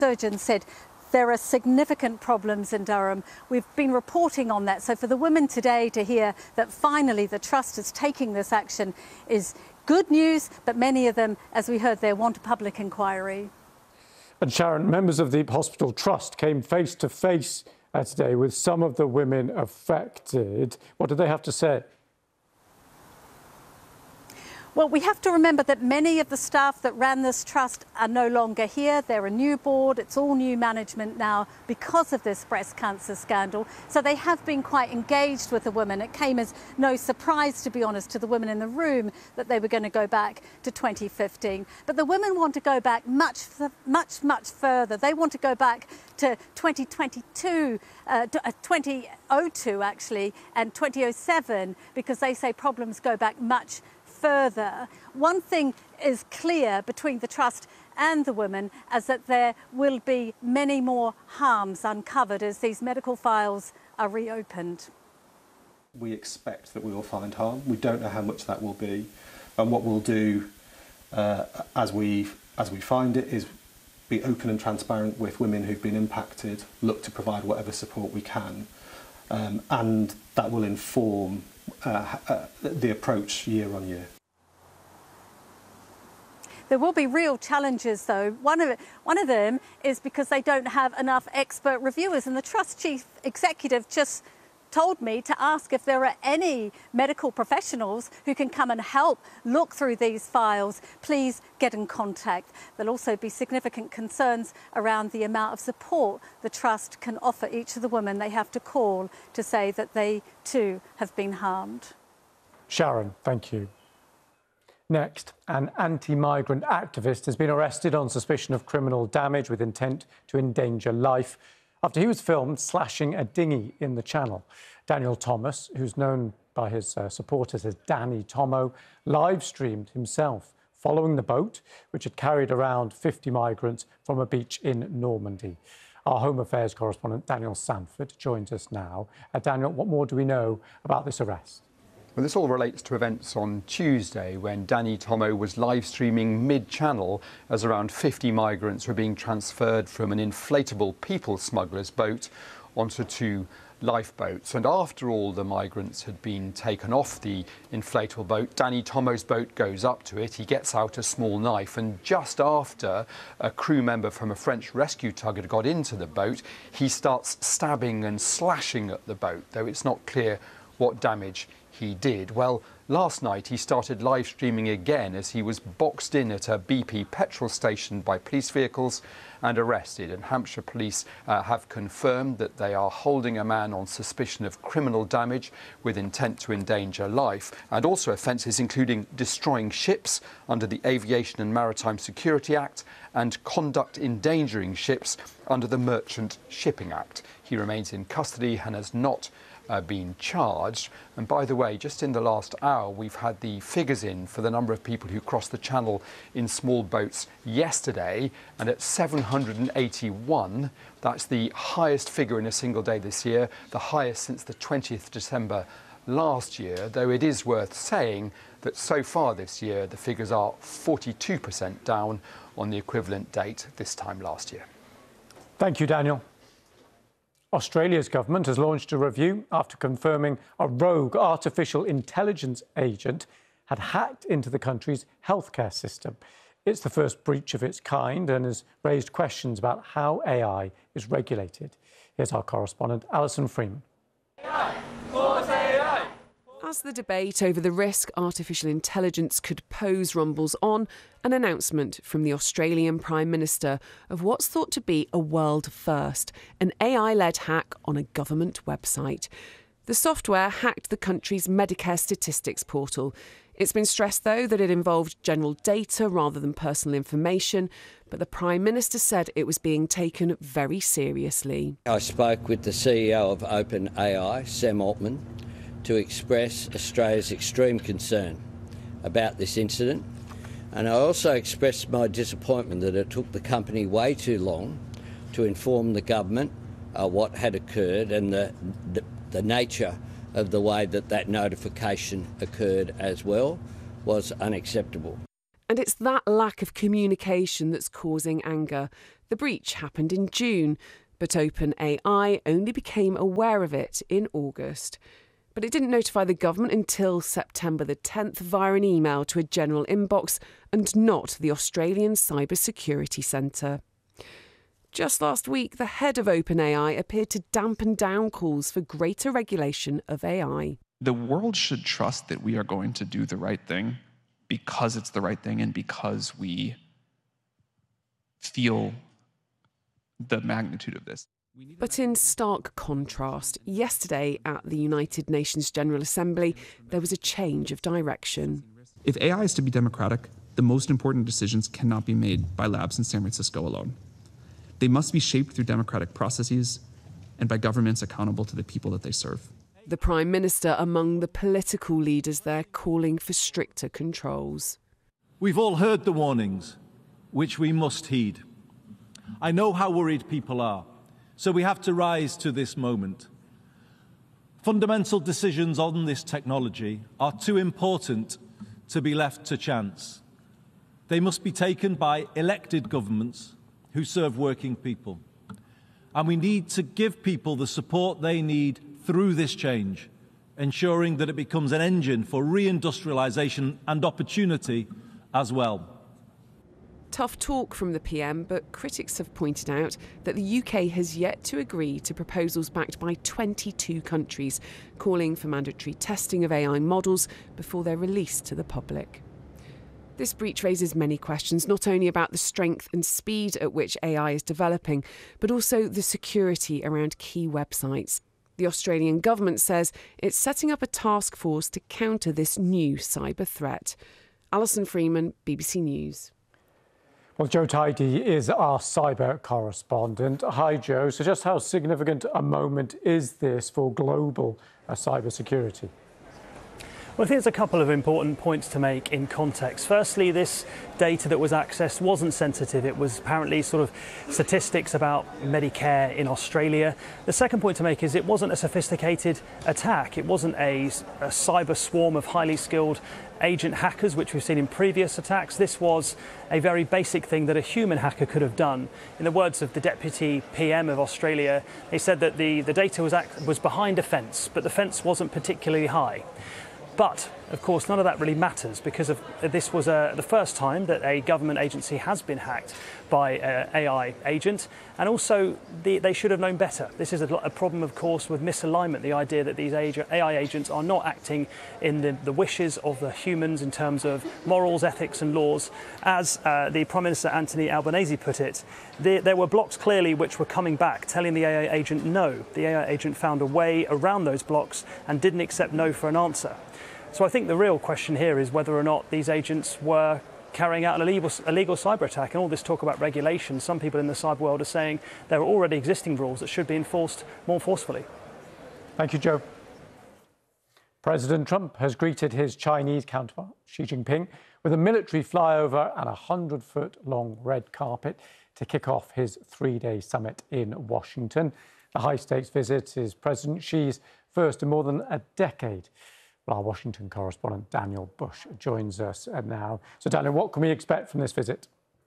Surgeon said there are significant problems in Durham. We've been reporting on that. So for the women today to hear that finally the Trust is taking this action is good news, but many of them, as we heard there, want a public inquiry. And Sharon, members of the Hospital Trust came face to face today with some of the women affected. What did they have to say? Well, we have to remember that many of the staff that ran this trust are no longer here. They're a new board. It's all new management now because of this breast cancer scandal. So they have been quite engaged with the women. It came as no surprise, to be honest, to the women in the room that they were going to go back to 2015. But the women want to go back much further. They want to go back to 2022, 2002 actually, and 2007, because they say problems go back much further. One thing is clear between the Trust and the women, as that there will be many more harms uncovered as these medical files are reopened. We expect that we will find harm. We don't know how much that will be, and what we'll do as we find it is be open and transparent with women who've been impacted, look to provide whatever support we can, and that will inform the approach year on year. There will be real challenges, though. One of them is because they don't have enough expert reviewers, and the Trust Chief Executive just told me to ask if there are any medical professionals who can come and help look through these files. Please get in contact. There'll also be significant concerns around the amount of support the Trust can offer each of the women they have to call to say that they too have been harmed. Sharon, thank you. Next, an anti-migrant activist has been arrested on suspicion of criminal damage with intent to endanger life after he was filmed slashing a dinghy in the Channel. Daniel Thomas, who's known by his supporters as Danny Tomo, live-streamed himself following the boat, which had carried around 50 migrants from a beach in Normandy. Our Home Affairs correspondent, Daniel Sanford, joins us now. Daniel, what more do we know about this arrest? Well, this all relates to events on Tuesday when Danny Tomo was live streaming mid-channel as around 50 migrants were being transferred from an inflatable people smugglers boat onto 2 lifeboats. And after all the migrants had been taken off the inflatable boat, Danny Tomo's boat goes up to it. He gets out a small knife, and just after a crew member from a French rescue tug had got into the boat, he starts stabbing and slashing at the boat, though it's not clear what damage he did. Well, last night he started live streaming again as he was boxed in at a BP petrol station by police vehicles and arrested. And Hampshire police have confirmed that they are holding a man on suspicion of criminal damage with intent to endanger life, and also offences including destroying ships under the Aviation and Maritime Security Act and conduct endangering ships under the Merchant Shipping Act. He remains in custody and has not been charged. And by the way, just in the last hour, we've had the figures in for the number of people who crossed the Channel in small boats yesterday, and at 781, that's the highest figure in a single day this year, the highest since the 20th December last year, though it is worth saying that so far this year the figures are 42% down on the equivalent date this time last year. Thank you, Daniel. Australia's government has launched a review after confirming a rogue artificial intelligence agent had hacked into the country's healthcare system. It's the first breach of its kind and has raised questions about how AI is regulated. Here's our correspondent, Alison Freeman. As the debate over the risk artificial intelligence could pose rumbles on, an announcement from the Australian Prime Minister of what's thought to be a world first, an AI-led hack on a government website. The software hacked the country's Medicare statistics portal. It's been stressed, though, that it involved general data rather than personal information, but the Prime Minister said it was being taken very seriously. I spoke with the CEO of OpenAI, Sam Altman, to express Australia's extreme concern about this incident. And I also expressed my disappointment that it took the company way too long to inform the government what had occurred, and the nature of the way that notification occurred as well was unacceptable. And it's that lack of communication that's causing anger. The breach happened in June, but OpenAI only became aware of it in August. But it didn't notify the government until September the 10th via an email to a general inbox and not the Australian Cybersecurity Centre. Just last week, the head of OpenAI appeared to dampen down calls for greater regulation of AI. The world should trust that we are going to do the right thing because it's the right thing and because we feel the magnitude of this. But in stark contrast, yesterday at the United Nations General Assembly, there was a change of direction. If AI is to be democratic, the most important decisions cannot be made by labs in San Francisco alone. They must be shaped through democratic processes and by governments accountable to the people that they serve. The Prime Minister among the political leaders there calling for stricter controls. We've all heard the warnings, which we must heed. I know how worried people are, so we have to rise to this moment. Fundamental decisions on this technology are too important to be left to chance. They must be taken by elected governments who serve working people. And we need to give people the support they need through this change, ensuring that it becomes an engine for reindustrialisation and opportunity as well. Tough talk from the PM, but critics have pointed out that the UK has yet to agree to proposals backed by 22 countries, calling for mandatory testing of AI models before they're released to the public. This breach raises many questions, not only about the strength and speed at which AI is developing, but also the security around key websites. The Australian government says it's setting up a task force to counter this new cyber threat. Alison Freeman, BBC News. Well, Joe Tidy is our cyber correspondent. Hi, Joe. So just how significant a moment is this for global cyber security? Well, I think there's a couple of important points to make in context. Firstly, this data that was accessed wasn't sensitive. It was apparently sort of statistics about Medicare in Australia. The second point to make is it wasn't a sophisticated attack. It wasn't a cyber swarm of highly skilled agent hackers, which we've seen in previous attacks. This was a very basic thing that a human hacker could have done. In the words of the Deputy PM of Australia, they said that the data was behind a fence, but the fence wasn't particularly high. But, of course, none of that really matters because this was the first time that a government agency has been hacked by an AI agent. And also, they should have known better. This is a problem, of course, with misalignment, the idea that these AI agents are not acting in the wishes of the humans in terms of morals, ethics and laws. As the Prime Minister Anthony Albanese put it, there were blocks clearly which were coming back, telling the AI agent no. The AI agent found a way around those blocks and didn't accept no for an answer. So I think the real question here is whether or not these agents were carrying out an illegal cyber attack. And all this talk about regulation, some people in the cyber world are saying there are already existing rules that should be enforced more forcefully. Thank you, Joe. President Trump has greeted his Chinese counterpart, Xi Jinping, with a military flyover and a 100-foot-long red carpet to kick off his three-day summit in Washington. The high-stakes visit is President Xi's first in more than a decade. Well, our Washington correspondent Daniel Bush joins us now. So, Daniel, what can we expect from this visit?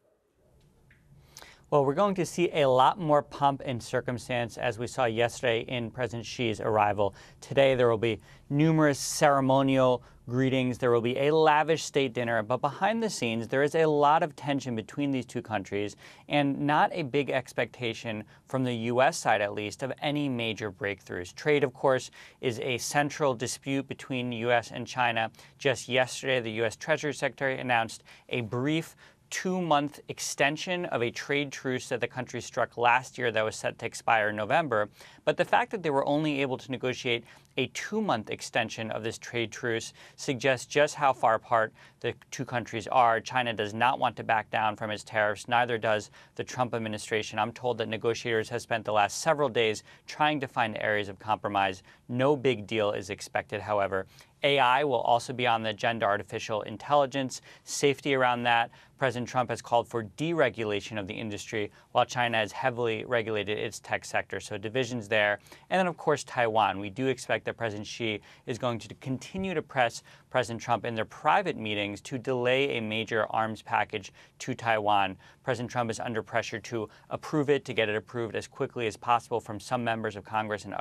Well, we're going to see a lot more pomp and circumstance as we saw yesterday in President Xi's arrival. Today, there will be numerous ceremonial greetings. There will be a lavish state dinner. But behind the scenes, there is a lot of tension between these two countries and not a big expectation from the U.S. side, at least, of any major breakthroughs. Trade, of course, is a central dispute between the U.S. and China. Just yesterday, the U.S. Treasury Secretary announced a brief 2-month extension of a trade truce that the country struck last year that was set to expire in November. But the fact that they were only able to negotiate a 2-month extension of this trade truce suggests just how far apart the two countries are. China does not want to back down from its tariffs. Neither does the Trump administration. I'm told that negotiators have spent the last several days trying to find areas of compromise. No big deal is expected, however. AI will also be on the agenda, artificial intelligence, safety around that. President Trump has called for deregulation of the industry, while China has heavily regulated its tech sector. So divisions there. And then, of course, Taiwan. We do expect that President Xi is going to continue to press President Trump in their private meetings to delay a major arms package to Taiwan. President Trump is under pressure to approve it, to get it approved as quickly as possible from some members of Congress and